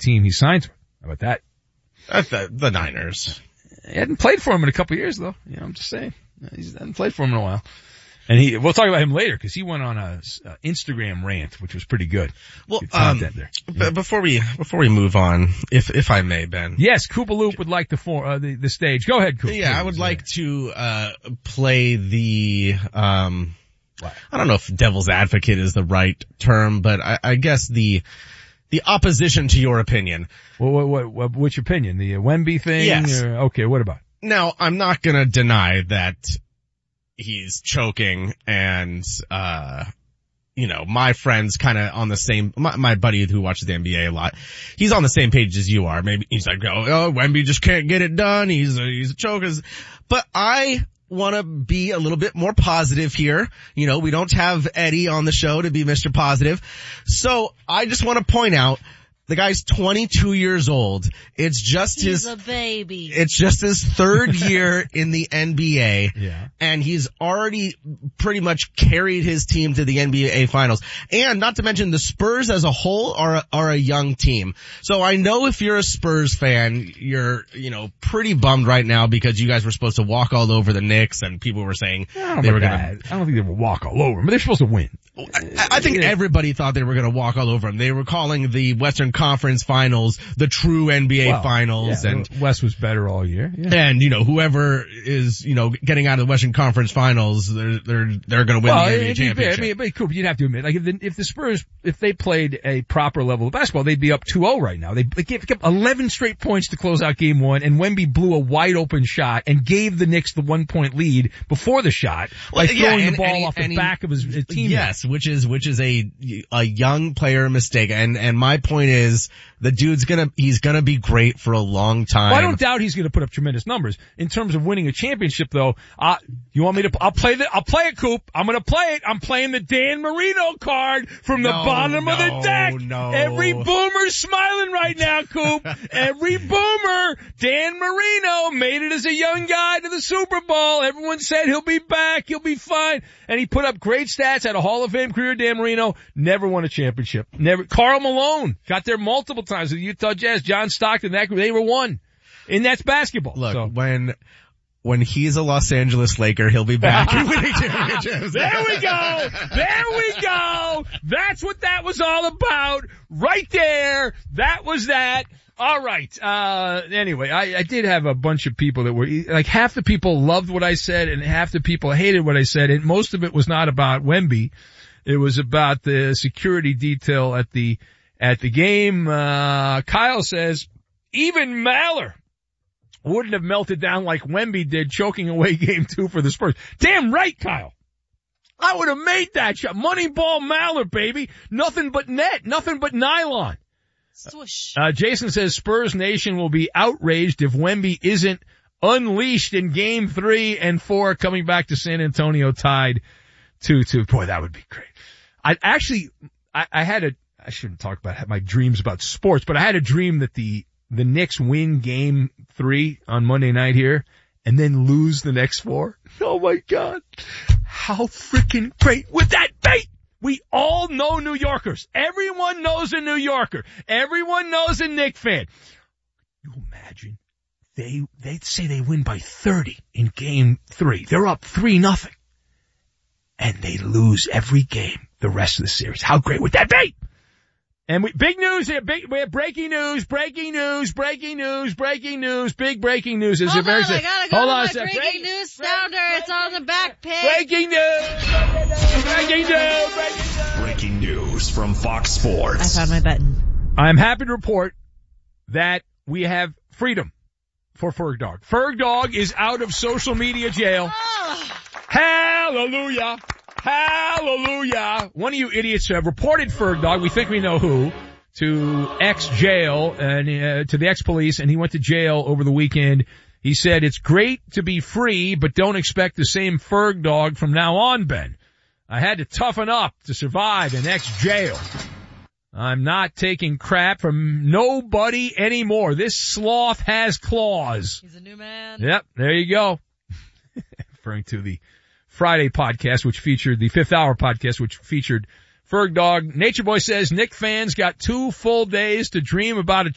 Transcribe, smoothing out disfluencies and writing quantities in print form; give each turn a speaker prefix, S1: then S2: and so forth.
S1: team he signs with. How about that?
S2: The Niners.
S1: He hadn't played for him in a couple of years, though. You know, I'm just saying. He hasn't played for him in a while. And we'll talk about him later because he went on a Instagram rant, which was pretty good.
S2: Well,
S1: there. Yeah.
S2: Before we move on, if I may, Ben.
S1: Yes, Koopa Loop would like the stage. Go ahead, Koopa.
S2: Yeah, I would like to play the I don't know if devil's advocate is the right term, but I guess the opposition to your opinion.
S1: Which opinion? The Wemby thing?
S2: Yes.
S1: Okay, what about?
S2: Now, I'm not gonna deny that he's choking and, my friend's kinda on the same, my buddy who watches the NBA a lot, he's on the same page as you are. Maybe he's like, oh, Wemby just can't get it done. He's a choker. But I want to be a little bit more positive here. You know, we don't have Eddie on the show to be Mr. Positive. So I just want to point out the guy's 22 years old. He's
S3: a baby.
S2: It's just his third year in the NBA.
S1: Yeah.
S2: And he's already pretty much carried his team to the NBA finals. And not to mention the Spurs as a whole are a young team. So I know if you're a Spurs fan, you're, pretty bummed right now because you guys were supposed to walk all over the Knicks and people were saying they were
S1: I don't think they would walk all over them, but they're supposed to win.
S2: I think everybody thought they were going to walk all over them. They were calling the Western Conference Finals the true NBA Finals,
S1: yeah,
S2: and
S1: West was better all year. Yeah.
S2: And whoever is getting out of the Western Conference Finals, they're going to win the NBA championship.
S1: But Cooper, you'd have to admit, like if the Spurs, if they played a proper level of basketball, they'd be up 2-0 right now. They gave 11 straight points to close out game one, and Wemby blew a wide open shot and gave the Knicks the 1 point lead before the shot by throwing the ball off the back of his team.
S2: Yes, which is a young player mistake, and my point is the dude's he's gonna be great for a long time.
S1: Well, I don't doubt he's gonna put up tremendous numbers. In terms of winning a championship though, you want me to, I'll play it, Coop. I'm gonna play it. I'm playing the Dan Marino card from the bottom of the deck.
S2: No.
S1: Every boomer's smiling right now, Coop. Every boomer. Dan Marino made it as a young guy to the Super Bowl. Everyone said he'll be back, he'll be fine. And he put up great stats, had a Hall of Fame career. Dan Marino never won a championship. Never. Karl Malone got there multiple times with the Utah Jazz. John Stockton, they were one. And that's basketball.
S2: Look, when he's a Los Angeles Laker, he'll be back and winning championships.
S1: There we go. That's what that was all about. Right there. That was that. All right. Anyway, I did have a bunch of people that were, like, half the people loved what I said and half the people hated what I said, and most of it was not about Wemby. It was about the security detail at the game. Kyle says, even Maller wouldn't have melted down like Wemby did, choking away game 2 for the Spurs. Damn right, Kyle. I would have made that shot. Moneyball Maller, baby. Nothing but net. Nothing but nylon.
S3: Swoosh.
S1: Jason says Spurs Nation will be outraged if Wemby isn't unleashed in game 3 and 4 coming back to San Antonio tied 2-2. Boy, that would be great. I shouldn't talk about my dreams about sports, but I had a dream that the Knicks win game 3 on Monday night here and then lose the next 4. Oh my God. How freaking great would that be? We all know New Yorkers. Everyone knows a New Yorker. Everyone knows a Knicks fan. You imagine they'd say they win by 30 in game 3. They're up 3-0. And they lose every game the rest of the series. How great would that be? And big news here, we have breaking news, big breaking news. Is it very
S3: I gotta go to my breaking news sounder. It's on the back page.
S1: Breaking
S4: news from Fox Sports.
S3: I found my button.
S1: I'm happy to report that we have freedom for Ferg Dog. Ferg Dog is out of social media jail. Hallelujah. Hallelujah. One of you idiots reported Ferg Dog, we think we know who, to ex-jail and to the ex-police, and he went to jail over the weekend. He said, it's great to be free, but don't expect the same Ferg Dog from now on, Ben. I had to toughen up to survive in ex-jail. I'm not taking crap from nobody anymore. This sloth has claws.
S3: He's a new man.
S1: Yep, there you go. Referring to the Friday podcast, which featured the 5th Hour podcast, which featured Ferg Dog. Nature Boy says Knick fans got 2 full days to dream about a